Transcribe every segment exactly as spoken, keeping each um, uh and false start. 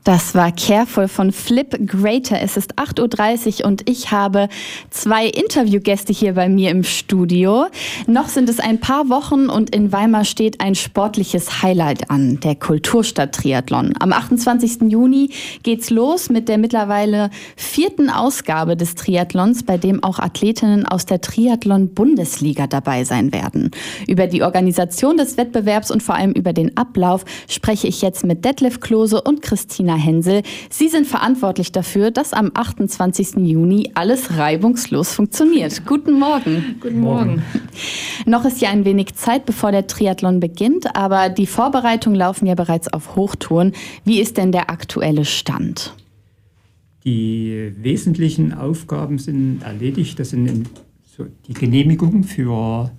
Das war Careful von Flip Greater. Es ist acht Uhr dreißig und ich habe zwei Interviewgäste hier bei mir im Studio. Noch sind es ein paar Wochen und in Weimar steht ein sportliches Highlight an, der Kulturstadt-Triathlon. Am achtundzwanzigsten Juni geht's los mit der mittlerweile vierten Ausgabe des Triathlons, bei dem auch Athletinnen aus der Triathlon-Bundesliga dabei sein werden. Über die Organisation des Wettbewerbs und vor allem über den Ablauf spreche ich jetzt mit Detlef Klose und Christina Hensel. Sie sind verantwortlich dafür, dass am achtundzwanzigsten Juni alles reibungslos funktioniert. Guten Morgen. Guten Morgen. Noch ist ja ein wenig Zeit, bevor der Triathlon beginnt, aber die Vorbereitungen laufen ja bereits auf Hochtouren. Wie ist denn der aktuelle Stand? Die wesentlichen Aufgaben sind erledigt. Das sind so die Genehmigung für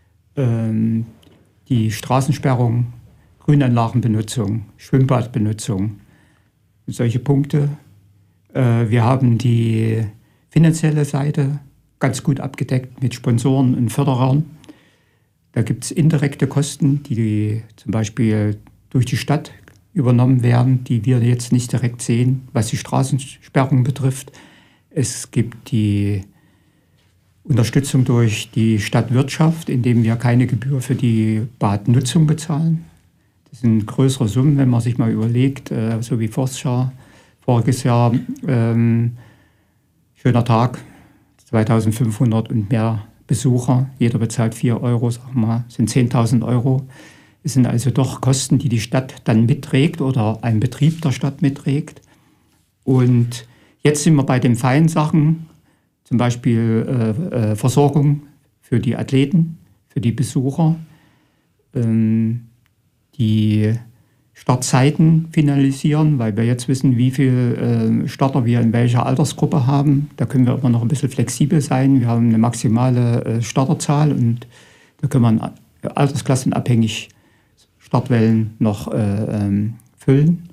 ähm, die Straßensperrung, Grünanlagenbenutzung, Schwimmbadbenutzung, solche Punkte. Äh, wir haben die finanzielle Seite ganz gut abgedeckt mit Sponsoren und Förderern. Da gibt es indirekte Kosten, die zum Beispiel durch die Stadt übernommen werden, die wir jetzt nicht direkt sehen, was die Straßensperrung betrifft. Es gibt die Unterstützung durch die Stadtwirtschaft, indem wir keine Gebühr für die Badnutzung bezahlen. Das sind größere Summen, wenn man sich mal überlegt, äh, so wie voriges Jahr, voriges Jahr ähm, schöner Tag, zweitausendfünfhundert und mehr Besucher, jeder bezahlt vier Euro, sag mal, sind zehntausend Euro. Es sind also doch Kosten, die die Stadt dann mitträgt oder ein Betrieb der Stadt mitträgt. Und jetzt sind wir bei den feinen Sachen, zum Beispiel äh, äh, Versorgung für die Athleten, für die Besucher, ähm, die Startzeiten finalisieren, weil wir jetzt wissen, wie viele äh, Starter wir in welcher Altersgruppe haben. Da können wir immer noch ein bisschen flexibel sein. Wir haben eine maximale äh, Starterzahl und da können wir altersklassenabhängig Startwellen noch äh, ähm, füllen.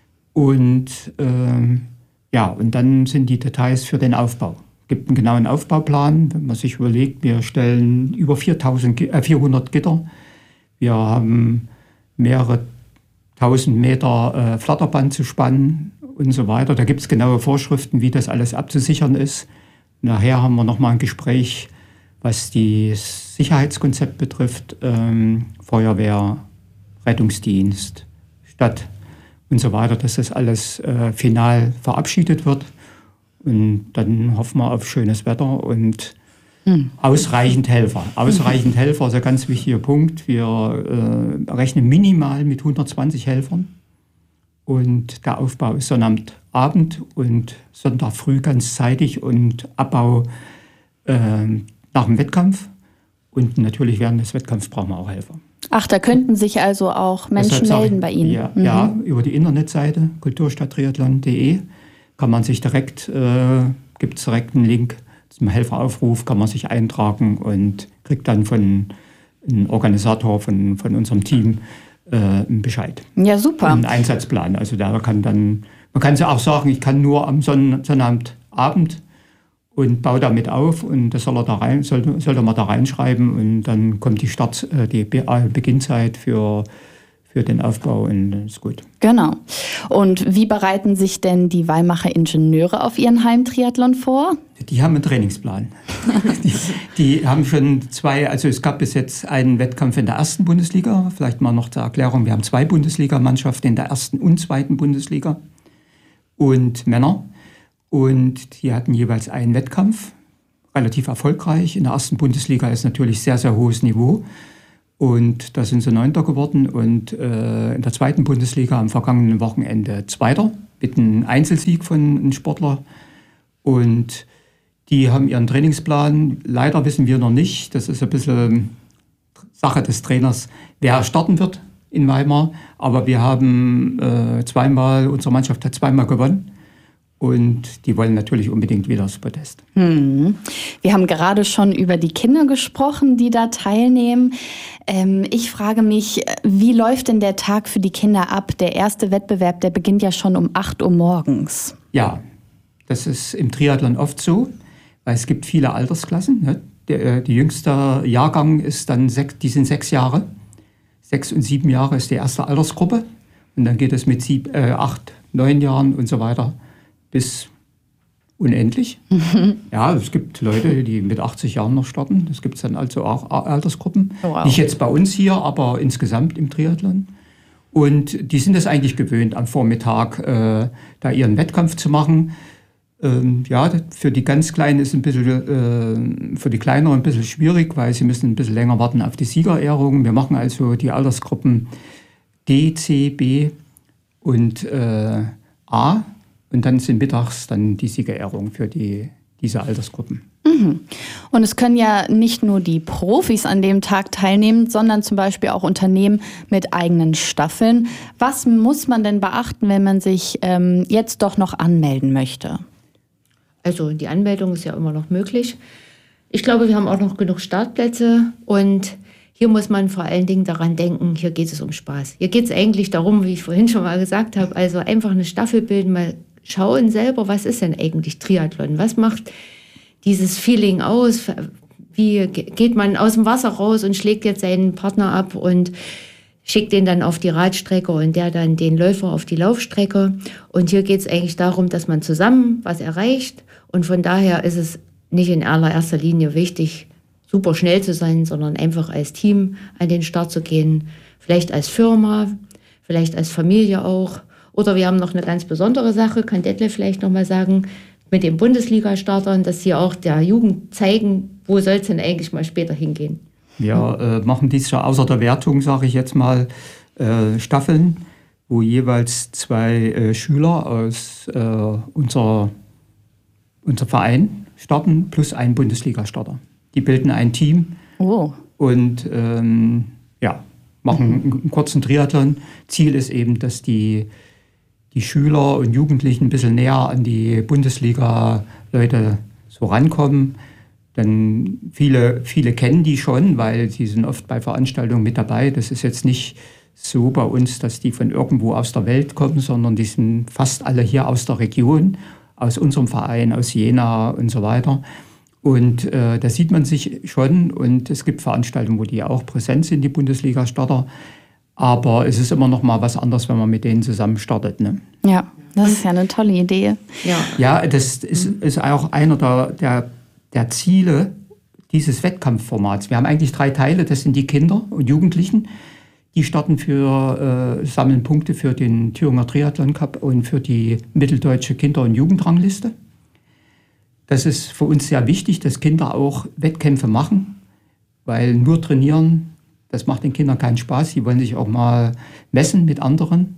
Und, ähm, ja, und dann sind die Details für den Aufbau. Es gibt einen genauen Aufbauplan, wenn man sich überlegt, wir stellen über viertausend, äh, vierhundert Gitter. Wir haben mehrere tausend Meter äh, Flatterband zu spannen und so weiter. Da gibt es genaue Vorschriften, wie das alles abzusichern ist. Nachher haben wir nochmal ein Gespräch, was das Sicherheitskonzept betrifft, ähm, Feuerwehr, Rettungsdienst, Stadt und so weiter, dass das alles äh, final verabschiedet wird. Und dann hoffen wir auf schönes Wetter und hm. ausreichend Helfer. Ausreichend Helfer ist ein ganz wichtiger Punkt. Wir äh, rechnen minimal mit hundertzwanzig Helfern. Und der Aufbau ist Sonnabendabend und Sonntag früh ganz zeitig und Abbau äh, nach dem Wettkampf. Und natürlich während des Wettkampfs brauchen wir auch Helfer. Ach, da könnten sich also auch Menschen melden ich, bei Ihnen? Ja, mhm. ja, über die Internetseite kulturstadttriathlon punkt de kann man sich direkt, äh, gibt es direkt einen Link zum Helferaufruf, kann man sich eintragen und kriegt dann von einem Organisator von, von unserem Team äh, einen Bescheid. Ja, super. Einen Einsatzplan. Also da kann dann, man kann ja auch sagen, ich kann nur am Sonn- Sonnabendabend und baue damit auf und das soll er da rein, sollte, sollte man da reinschreiben und dann kommt die Start, die Beginnzeit für, für den Aufbau und das ist gut. Genau. Und wie bereiten sich denn die Weimarer Ingenieure auf ihren Heimtriathlon vor? Die haben einen Trainingsplan. die, die haben schon zwei, also es gab bis jetzt einen Wettkampf in der ersten Bundesliga, vielleicht mal noch zur Erklärung, wir haben zwei Bundesligamannschaften in der ersten und zweiten Bundesliga und Männer. Und die hatten jeweils einen Wettkampf, relativ erfolgreich. In der ersten Bundesliga ist natürlich sehr, sehr hohes Niveau. Und da sind sie Neunter geworden. Und äh, in der zweiten Bundesliga am vergangenen Wochenende Zweiter mit einem Einzelsieg von einem Sportler. Und die haben ihren Trainingsplan. Leider wissen wir noch nicht, das ist ein bisschen Sache des Trainers, wer starten wird in Weimar. Aber wir haben äh, zweimal, unsere Mannschaft hat zweimal gewonnen. Und die wollen natürlich unbedingt wieder das Podest. Hm. Wir haben gerade schon über die Kinder gesprochen, die da teilnehmen. Ähm, ich frage mich, wie läuft denn der Tag für die Kinder ab? Der erste Wettbewerb, der beginnt ja schon um acht Uhr morgens. Ja, das ist im Triathlon oft so, weil es gibt viele Altersklassen. Ne? Der, die jüngste Jahrgang ist dann sechs, die sind sechs Jahre. Sechs und sieben Jahre ist die erste Altersgruppe. Und dann geht es mit sieb, äh, acht neun Jahren und so weiter bis unendlich. Mhm. Ja, es gibt Leute, die mit achtzig Jahren noch starten. Das gibt es dann also auch Altersgruppen. Wow. Nicht jetzt bei uns hier, aber insgesamt im Triathlon. Und die sind es eigentlich gewöhnt, am Vormittag äh, da ihren Wettkampf zu machen. Ähm, ja, für die ganz Kleinen ist ein bisschen, äh, für die Kleineren ein bisschen schwierig, weil sie müssen ein bisschen länger warten auf die Siegerehrung. Wir machen also die Altersgruppen D, C, B und äh, A. Und dann sind mittags dann die Siegerehrung für die, diese Altersgruppen. Mhm. Und es können ja nicht nur die Profis an dem Tag teilnehmen, sondern zum Beispiel auch Unternehmen mit eigenen Staffeln. Was muss man denn beachten, wenn man sich ähm, jetzt doch noch anmelden möchte? Also die Anmeldung ist ja immer noch möglich. Ich glaube, wir haben auch noch genug Startplätze und hier muss man vor allen Dingen daran denken, hier geht es um Spaß. Hier geht es eigentlich darum, wie ich vorhin schon mal gesagt habe, also einfach eine Staffel bilden, mal schauen selber, was ist denn eigentlich Triathlon? Was macht dieses Feeling aus? Wie geht man aus dem Wasser raus und schlägt jetzt seinen Partner ab und schickt den dann auf die Radstrecke und der dann den Läufer auf die Laufstrecke? Und hier geht es eigentlich darum, dass man zusammen was erreicht. Und von daher ist es nicht in allererster Linie wichtig, super schnell zu sein, sondern einfach als Team an den Start zu gehen. Vielleicht als Firma, vielleicht als Familie auch. Oder wir haben noch eine ganz besondere Sache, kann Detlef vielleicht noch mal sagen, mit den Bundesliga-Startern, dass sie auch der Jugend zeigen, wo soll es denn eigentlich mal später hingehen. Wir äh, machen dies ja außer der Wertung, sage ich jetzt mal, äh, Staffeln, wo jeweils zwei äh, Schüler aus äh, unser, unser Verein starten, plus ein Bundesliga-Starter. Die bilden ein Team oh. und ähm, ja, machen mhm. einen kurzen Triathlon. Ziel ist eben, dass die die Schüler und Jugendlichen ein bisschen näher an die Bundesliga-Leute so rankommen. Denn viele, viele kennen die schon, weil sie sind oft bei Veranstaltungen mit dabei. Das ist jetzt nicht so bei uns, dass die von irgendwo aus der Welt kommen, sondern die sind fast alle hier aus der Region, aus unserem Verein, aus Jena und so weiter. Und äh, da sieht man sich schon und es gibt Veranstaltungen, wo die auch präsent sind, die Bundesliga-Starter. Aber es ist immer noch mal was anderes, wenn man mit denen zusammen startet. Ne? Ja, das ist ja eine tolle Idee. Ja, ja das ist, ist auch einer der, der, der Ziele dieses Wettkampfformats. Wir haben eigentlich drei Teile. Das sind die Kinder und Jugendlichen. Die starten für, äh, sammeln Punkte für den Thüringer Triathlon Cup und für die mitteldeutsche Kinder- und Jugendrangliste. Das ist für uns sehr wichtig, dass Kinder auch Wettkämpfe machen, weil nur trainieren, das macht den Kindern keinen Spaß. Sie wollen sich auch mal messen mit anderen.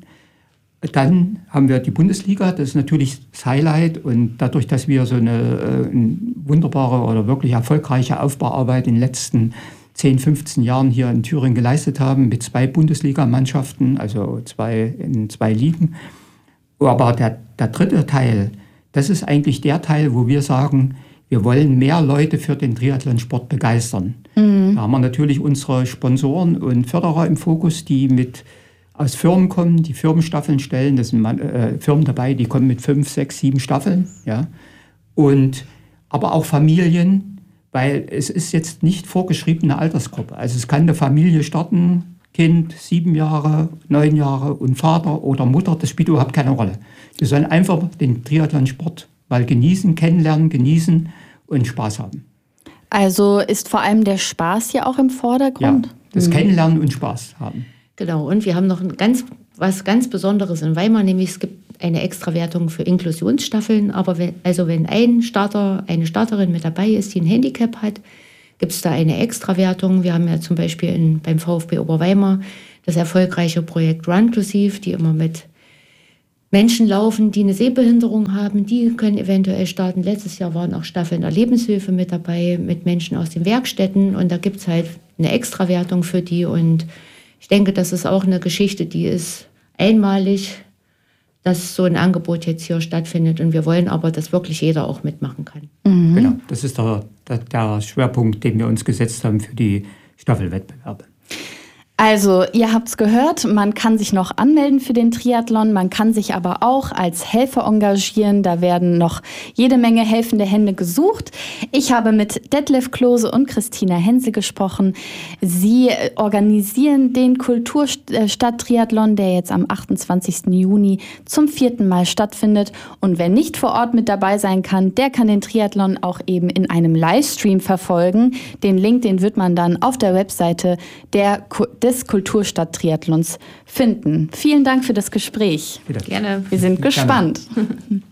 Dann haben wir die Bundesliga, das ist natürlich das Highlight. Und dadurch, dass wir so eine, eine wunderbare oder wirklich erfolgreiche Aufbauarbeit in den letzten zehn, fünfzehn Jahren hier in Thüringen geleistet haben, mit zwei Bundesligamannschaften, also zwei in zwei Ligen. Aber der, der dritte Teil, das ist eigentlich der Teil, wo wir sagen, wir wollen mehr Leute für den Triathlonsport begeistern. Mhm. Da haben wir natürlich unsere Sponsoren und Förderer im Fokus, die mit aus Firmen kommen, die Firmenstaffeln stellen. Das sind äh, Firmen dabei, die kommen mit fünf, sechs, sieben Staffeln. Ja. Und, aber auch Familien, weil es ist jetzt nicht vorgeschriebene Altersgruppe. Also es kann eine Familie starten, Kind, sieben Jahre, neun Jahre und Vater oder Mutter, das spielt überhaupt keine Rolle. Wir sollen einfach den Triathlonsport mal genießen, kennenlernen, genießen und Spaß haben. Also ist vor allem der Spaß ja auch im Vordergrund? Ja, das mhm. Kennenlernen und Spaß haben. Genau, und wir haben noch ein ganz, was ganz Besonderes in Weimar, nämlich es gibt eine Extrawertung für Inklusionsstaffeln. Aber wenn, also wenn ein Starter, eine Starterin mit dabei ist, die ein Handicap hat, gibt es da eine Extrawertung. Wir haben ja zum Beispiel in, beim VfB Oberweimar das erfolgreiche Projekt Runclusive, die immer mit Menschen laufen, die eine Sehbehinderung haben, die können eventuell starten. Letztes Jahr waren auch Staffeln der Lebenshilfe mit dabei, mit Menschen aus den Werkstätten. Und da gibt es halt eine Extrawertung für die. Und ich denke, das ist auch eine Geschichte, die ist einmalig, dass so ein Angebot jetzt hier stattfindet. Und wir wollen aber, dass wirklich jeder auch mitmachen kann. Mhm. Genau, das ist der, der, der Schwerpunkt, den wir uns gesetzt haben für die Staffelwettbewerbe. Also, ihr habt's gehört, man kann sich noch anmelden für den Triathlon, man kann sich aber auch als Helfer engagieren. Da werden noch jede Menge helfende Hände gesucht. Ich habe mit Detlef Klose und Christina Hensel gesprochen. Sie organisieren den Kulturstadt-Triathlon, der jetzt am achtundzwanzigsten Juni zum vierten Mal stattfindet. Und wer nicht vor Ort mit dabei sein kann, der kann den Triathlon auch eben in einem Livestream verfolgen. Den Link, den wird man dann auf der Webseite der des Kulturstadt-Triathlons finden. Vielen Dank für das Gespräch. Gerne. Wir sind gespannt.